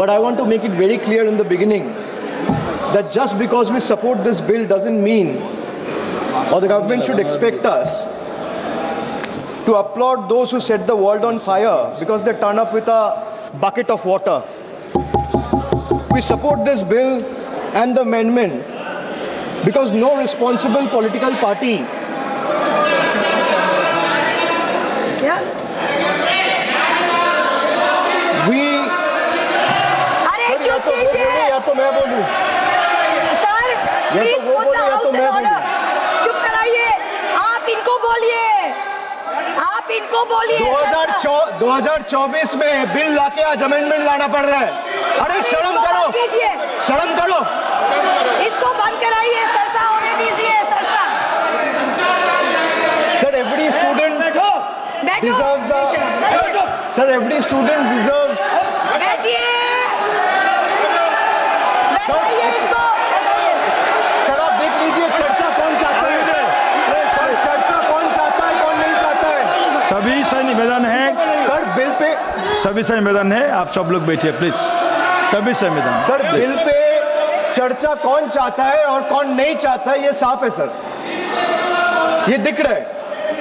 But I want to make it very clear in the beginning that just because we support this bill doesn't mean, or the government should expect us to applaud those who set the world on fire because they turn up with a bucket of water. We support this bill and the amendment because no responsible political party या तो मैं बोलूं sir, या तो वो बोले या तो मैं बोलूं। चुप कराइए, आप इनको बोलिए, आप इनको बोलिए। 2024 में बिल लाके आज अमेंडमेंट लाना पड़ रहा है। अरे शर्म करो, शर्म करो। इसको बंद कराइए, सरसा होने दीजिए, Sarsa. Sir, every student deserves the. Sir, every student deserves. बैठिए। सर, आप देख लीजिए चर्चा कौन चाहता है, चर्चा कौन चाहता है, कौन नहीं चाहता है। सभी से निवेदन है सर, बिल पे सभी से निवेदन है, आप सब लोग बैठिए प्लीज। सभी से निवेदन। सर, बिल पे चर्चा कौन चाहता है और कौन नहीं चाहता है ये साफ है सर, ये दिख रहा है।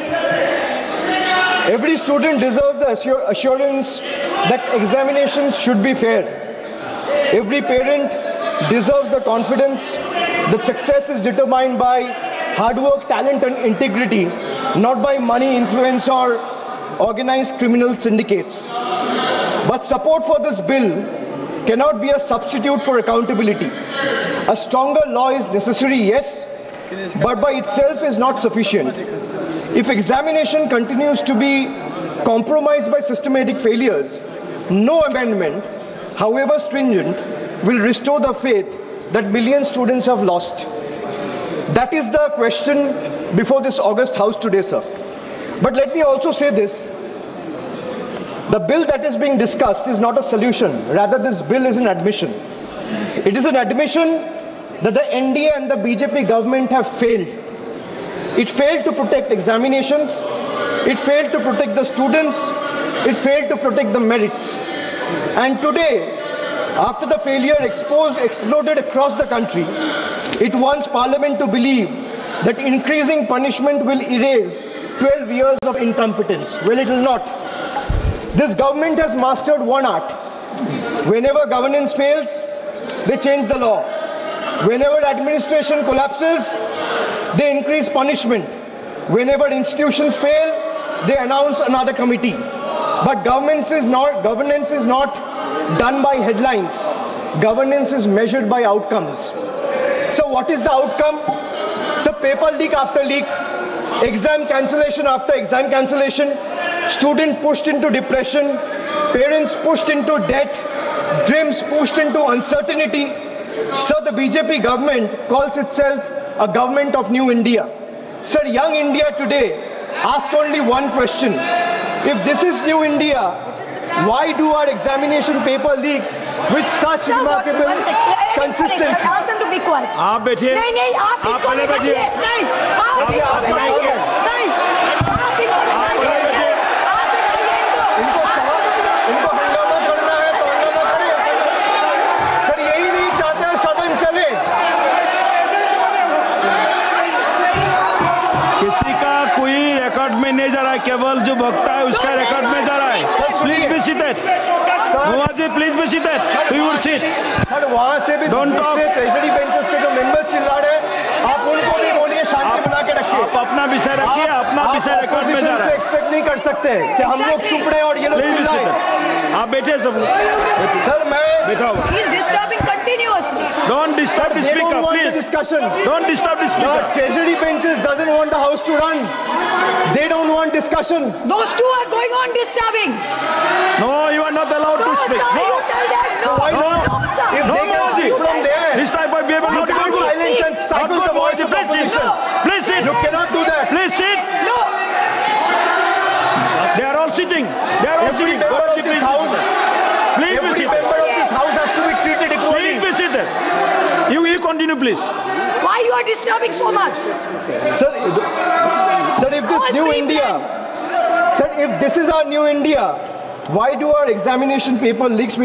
Every student deserves the assurance that examinations should be fair. Every parent deserves the confidence that success is determined by hard work, talent and integrity, not by money, influence or organized criminal syndicates. But support for this bill cannot be a substitute for accountability. A stronger law is necessary, yes, but by itself is not sufficient. If examination continues to be compromised by systematic failures, no amendment, however stringent, will restore the faith that millions of students have lost. That is the question before this August House today, sir. But let me also say this. The bill that is being discussed is not a solution. Rather, this bill is an admission. It is an admission that the NDA and the BJP government have failed. It failed to protect examinations. It failed to protect the students. It failed to protect the merits. And today, after the failure exploded across the country, it wants Parliament to believe that increasing punishment will erase 12 years of incompetence. Well, it will not. This government has mastered one art. Whenever governance fails, they change the law. Whenever administration collapses, they increase punishment. Whenever institutions fail, they announce another committee. But governance is not done by headlines. Governance is measured by outcomes. So what is the outcome? So paper leak after leak, exam cancellation after exam cancellation, student pushed into depression, parents pushed into debt, dreams pushed into uncertainty. So the BJP government calls itself a government of New India. Sir, young India today asks only one question. If this is New India, why do our examination paper leaks with such remarkable consistency? Ask them to be quiet. आप बैठिए। नहीं, आप पहले बैठिए। नहीं, आप इनको बैठाइए। इनको हंगामा करना है तो हंगामा करिए। सर, यही नहीं चाहते हैं सदन चले। किसी का कोई रिकॉर्ड में नहीं जा रहा है, केवल जो वक्ता है उसका रिकॉर्ड में जा रहा है। Please be seated. Ji please be seated to your seat. Sir, वहां से भी ट्रेजरी बेंचेस के जो मेंबर्स चिल्ला रहे हैं, आप उनको भी बोलिए शांति बना के रखिए। आप अपना विषय रखिए, अपना विषय रिकॉर्ड में जा रहा है। एक्सपेक्ट नहीं कर सकते कि हम लोग चुप रहे और ये लोग चिल्लाएं। आप बैठे सब। सर, मैं बैठा हुआ। Don't disturb the speaker, please. Discussion. Don't disturb the speaker. Treasury benches doesn't want the house to run. They don't want discussion. Those two are going on disturbing. No, you are not allowed to speak. No, you tell them no. Why not? If No, they can Mohanji. speak from there, This type of behavior you not cannot good. silence and stifle the voice of Please sit. opposition. Please sit. You cannot do that. Please sit. No. They are all sitting. They are all Every sitting. member of this house, Please be every seated. member of this house has to be treated equally. Please be seated. You continue, please. Why you are disturbing so much? Sir, if this All new free India, sir, if this is our new India, why do our examination paper leaks with